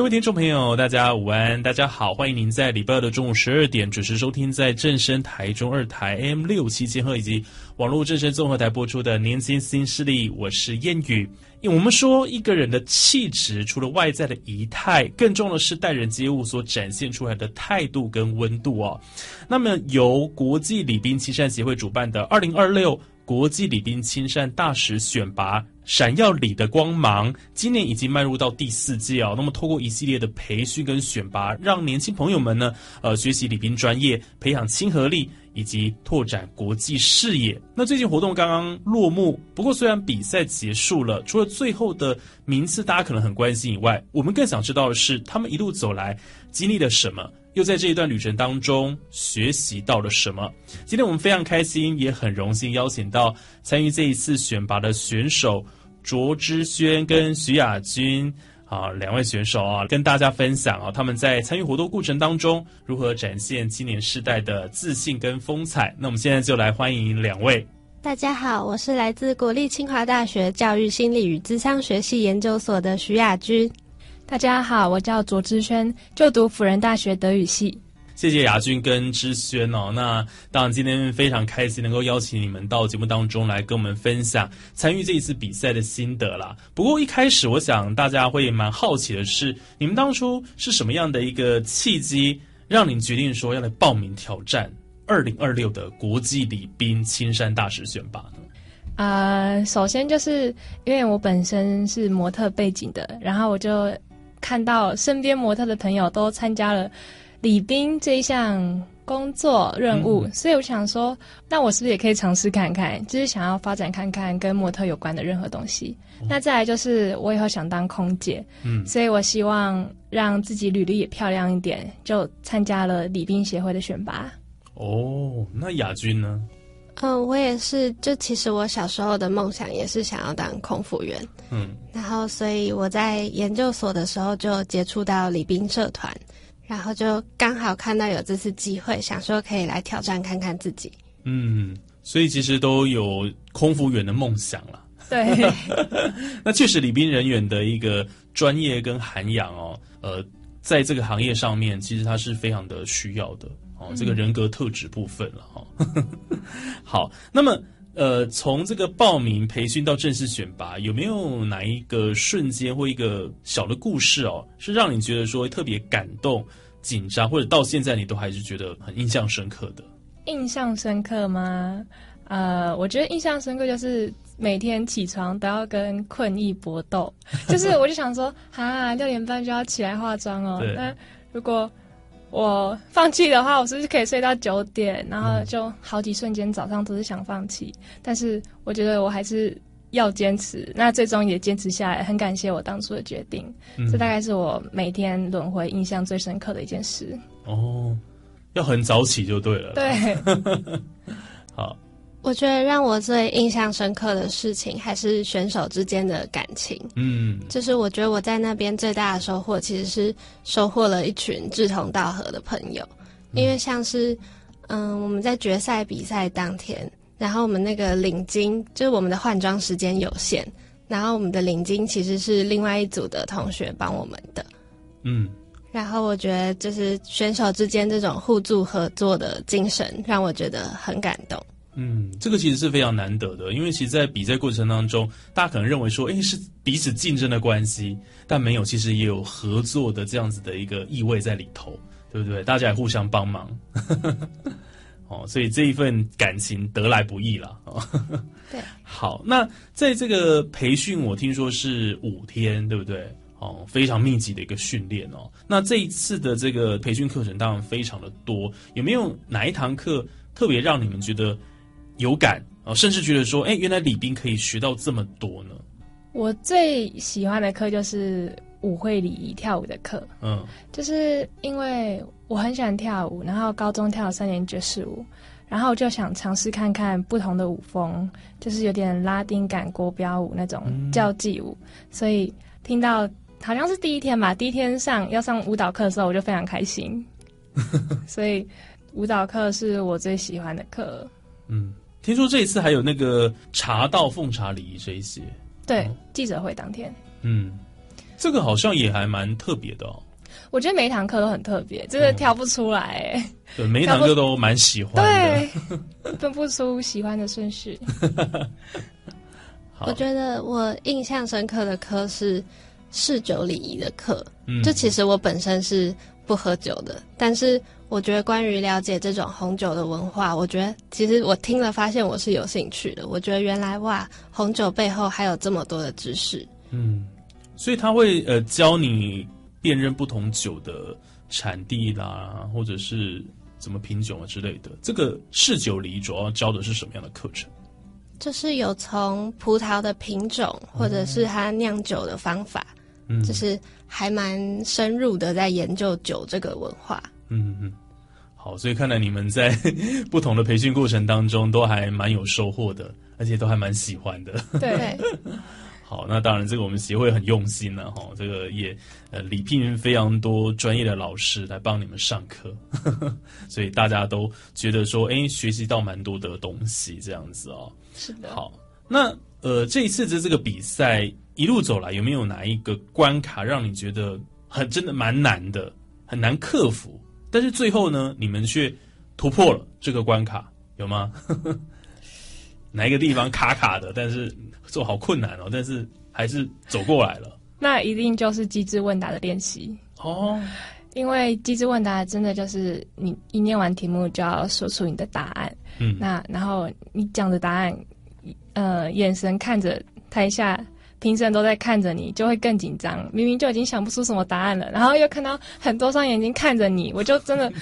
各位听众朋友大家午安，大家好，欢迎您在礼拜二的中午12点准时收听在正声台中2台 AM67千赫以及网络正声综合台播出的年轻新势力，我是燕语。我们说一个人的气质除了外在的仪态，更重要的是待人接物所展现出来的态度跟温度哦。那么由国际礼宾亲善协会主办的2026国际礼宾亲善大使选拔闪耀礼的光芒，今年已经迈入到第4届哦。那么透过一系列的培训跟选拔，让年轻朋友们呢学习礼宾专业，培养亲和力以及拓展国际视野。那最近活动刚刚落幕，不过虽然比赛结束了，除了最后的名次大家可能很关心以外，我们更想知道的是他们一路走来经历了什么，又在这一段旅程当中学习到了什么。今天我们非常开心，也很荣幸邀请到参与这一次选拔的选手卓之轩跟徐雅君两位选手跟大家分享他们在参与活动过程当中如何展现青年世代的自信跟风采。那我们现在就来欢迎2位。 大家好，我是来自国立清华大学教育心理与諮商学系研究所的徐雅君。 大家好，我叫卓之轩，就读辅仁大学德语系。 谢谢雅君跟之轩那当然今天非常开心能够邀请你们到节目当中来跟我们分享参与这一次比赛的心得啦。不过一开始我想大家会蛮好奇的是，你们当初是什么样的一个契机让您决定说要来报名挑战2026的国际礼宾亲善大使选拔呢？ 首先就是因为我本身是模特背景的，然后我就看到身边模特的朋友都参加了礼宾这一项工作任务，所以我想说，那我是不是也可以尝试看看，就是想要发展看看跟模特有关的任何东西。那再来就是我以后想当空姐，所以我希望让自己履历也漂亮一点，就参加了礼宾协会的选拔。 那雅君呢？ 我也是，就其实我小时候的梦想也是想要当空服员，然后所以我在研究所的时候就接触到礼宾社团，然后就刚好看到有这次机会，想说可以来挑战看看自己。 所以其实都有空服员的梦想啦。 对。 那确实礼宾人员的一个专业跟涵养在这个行业上面其实它是非常的需要的这个人格特质部分了好，那么从这个报名培训到正式选拔，有没有哪一个瞬间或一个小的故事是让你觉得说特别感动、紧张，或者到现在你都还是觉得很印象深刻的？ 印象深刻吗？我觉得印象深刻就是每天起床都要跟困意搏斗，就是我就想说6点半就要起来化妆那如果我放弃的话，我是不是可以睡到9点？然后就好几瞬间早上都是想放弃，但是我觉得我还是要坚持，那最终也坚持下来，很感谢我当初的决定。这大概是我每天轮回印象最深刻的一件事。 要很早起就对了。 对。 好， 我觉得让我最印象深刻的事情还是选手之间的感情。就是我觉得我在那边最大的收获其实是收获了一群志同道合的朋友。因为像是我们在决赛比赛当天，然后我们那个领巾就是我们的换装时间有限，然后我们的领巾其实是另外一组的同学帮我们的。然后我觉得就是选手之间这种互助合作的精神让我觉得很感动。 这个其实是非常难得的，因为其实在比赛过程当中，大家可能认为说是彼此竞争的关系，但没有，其实也有合作的这样子的一个意味在里头，对不对？大家也互相帮忙所以这一份感情得来不易啦对。 好，那在这个培训我听说是5天，对不对？非常密集的一个训练那这一次的这个培训课程当然非常的多，有没有哪一堂课特别让你们觉得有感甚至觉得说原来礼宾可以学到这么多呢？ 我最喜欢的课就是舞会礼仪跳舞的课。就是因为我很喜欢跳舞，然后高中跳了3年爵士舞，然后我就想尝试看看不同的舞风，就是有点拉丁感国标舞那种交际舞。所以听到好像是第一天吧，第一天要上舞蹈课的时候，我就非常开心。所以舞蹈课是我最喜欢的课。 听说这一次还有那个茶道奉茶礼仪这一些。 对，记者会当天。 这个好像也还蛮特别的哦。 我觉得每一堂课都很特别，真的挑不出来对，每一堂课都蛮喜欢的， 对，分不出喜欢的顺序。 我觉得我印象深刻的课是侍酒礼仪的课，就其实我本身是不喝酒的，但是我觉得关于了解这种红酒的文化，我觉得其实我听了发现我是有兴趣的。我觉得原来哇，红酒背后还有这么多的知识。 所以他会教你辨认不同酒的产地啦，或者是怎么品酒啊之类的。这个侍酒礼仪主要教的是什么样的课程？ 就是有从葡萄的品种，或者是它酿酒的方法，就是还蛮深入的在研究酒这个文化。 好，所以看来你们在不同的培训过程当中都还蛮有收获的，而且都还蛮喜欢的。 对。 好，那当然这个我们协会很用心了哈，这个也礼聘非常多专业的老师来帮你们上课，所以大家都觉得说，学习到蛮多的东西这样子哦。 是的。 好，那这一次的这个比赛一路走来，有没有哪一个关卡让你觉得真的蛮难的，很难克服？但是最后呢，你们却突破了这个关卡，有吗？哪一个地方卡卡的，但是做好困难哦，但是还是走过来了。 那一定就是机智问答的练习哦， 因为机智问答真的就是你一念完题目就要说出你的答案，那然后你讲的答案，眼神看着台下评审都在看着你，就会更紧张。明明就已经想不出什么答案了，然后又看到很多双眼睛看着你，我就真的，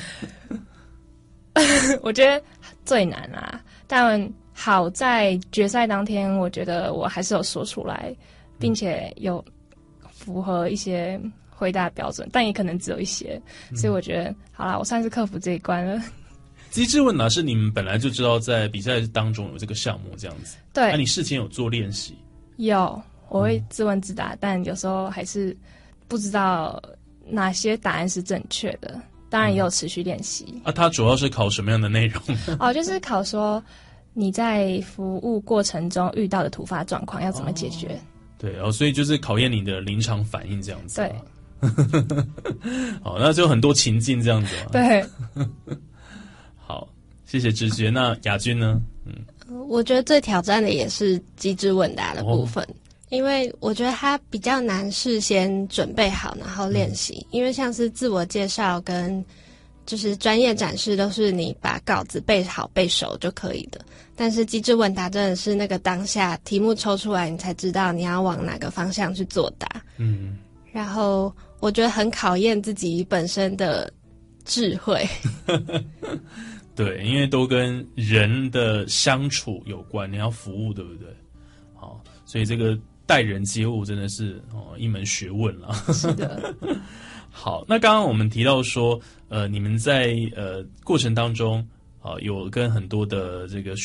我觉得最难啊，但。好在决赛当天，我觉得我还是有说出来，并且有符合一些回答标准，但也可能只有一些，所以我觉得好啦，我算是克服这一关了。 机智问答是你们本来就知道在比赛当中有这个项目这样子， 对？ 那你事前有做练习？ 有，我会自问自答，但有时候还是不知道哪些答案是正确的。当然也有持续练习。 它主要是考什么样的内容？ 就是考说。你在服务过程中遇到的突发状况要怎么解决？ 对，所以就是考验你的临场反应这样子。 对， 好，那就很多情境这样子嘛。 对， 好，谢谢知觉。那亚军呢？ 我觉得最挑战的也是机智问答的部分，因为我觉得它比较难事先准备好，然后练习。因为像是自我介绍跟就是专业展示都是你把稿子背好背熟就可以的，但是机智问答真的是那个当下题目抽出来，你才知道你要往哪个方向去作答。然后我觉得很考验自己本身的智慧。 对，因为都跟人的相处有关，你要服务，对不对？好，所以这个待人接物真的是一门学问了。 是的。 好，那刚刚我们提到说，你们在过程当中有跟很多的这个